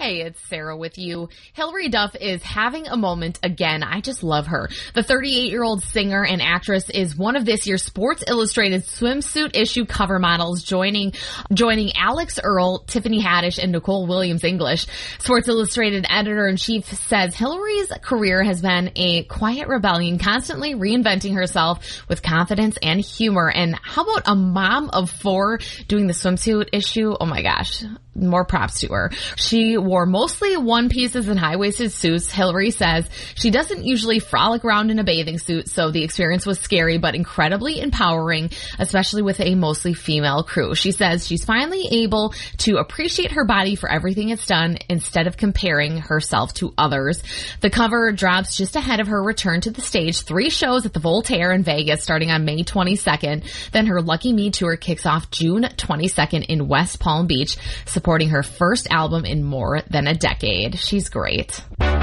Hey, it's Sarah with you. Hilary Duff is having a moment again. I just love her. The 38-year-old singer and actress is one of this year's Sports Illustrated swimsuit issue cover models, joining Alex Earle, Tiffany Haddish, and Nicole Williams English. Sports Illustrated editor-in-chief says Hilary's career has been a quiet rebellion, constantly reinventing herself with confidence and humor. And how about a mom of 4 doing the swimsuit issue? Oh my gosh. More props to her. She wore mostly one pieces and high-waisted suits. Hilary says she doesn't usually frolic around in a bathing suit, so the experience was scary but incredibly empowering, especially with a mostly female crew. She says she's finally able to appreciate her body for everything it's done instead of comparing herself to others. The cover drops just ahead of her return to the stage. 3 shows at the Voltaire in Vegas starting on May 22nd. Then her Lucky Me tour kicks off June 22nd in West Palm Beach, supporting her first album in more than a decade. She's great.